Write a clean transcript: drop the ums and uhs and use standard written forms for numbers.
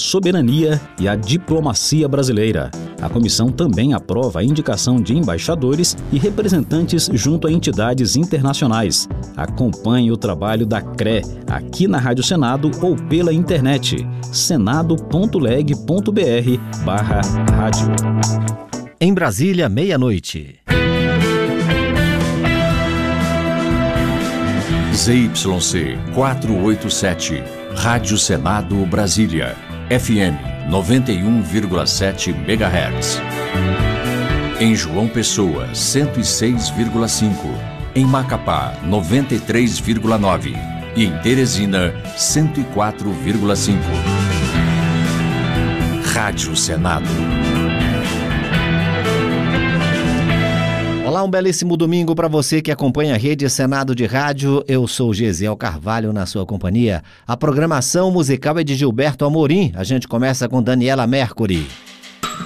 soberania e a diplomacia brasileira. A comissão também aprova a indicação de embaixadores e representantes junto a entidades internacionais. Acompanhe o trabalho da CRE aqui na Rádio Senado ou pela internet senado.leg.br/rádio. Em Brasília, meia-noite. ZYC 487, Rádio Senado Brasília, FM 91,7 MHz. Em João Pessoa, 106,5. Em Macapá, 93,9. E em Teresina, 104,5. Rádio Senado. Olá, um belíssimo domingo para você que acompanha a Rede Senado de Rádio. Eu sou Gesiel Carvalho na sua companhia. A programação musical é de Gilberto Amorim. A gente começa com Daniela Mercury.